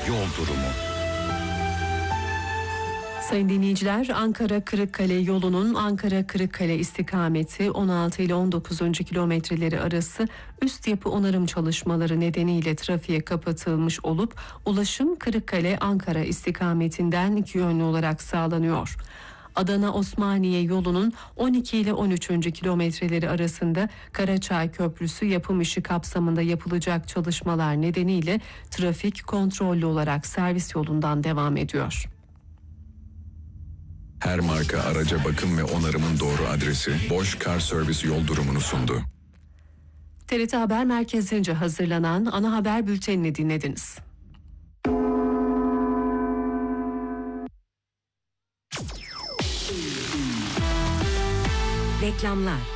yol durumu. Sayın dinleyiciler, Ankara-Kırıkkale yolunun Ankara-Kırıkkale istikameti 16 ile 19. kilometreleri arası üst yapı onarım çalışmaları nedeniyle trafiğe kapatılmış olup ulaşım Kırıkkale-Ankara istikametinden iki yönlü olarak sağlanıyor. Adana-Osmaniye yolunun 12 ile 13. kilometreleri arasında Karaçay Köprüsü yapım işi kapsamında yapılacak çalışmalar nedeniyle trafik kontrollü olarak servis yolundan devam ediyor. Her marka araca bakım ve onarımın doğru adresi Bosch Car Service yol durumunu sundu. TRT Haber Merkezi'nce hazırlanan ana haber bültenini dinlediniz. Reklamlar.